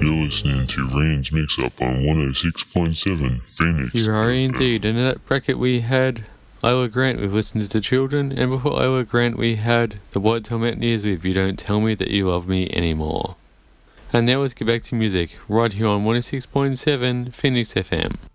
You're listening to Rand's Mix Up on 106.7 Phoenix. You are FM. indeed. And in that bracket we had Iowa Grant with Listen to the Children, and before Iowa Grant we had the White Tail Mountaineers with You Don't Tell Me That You Love Me Anymore. And now let's get back to music, right here on 106.7 Phoenix FM.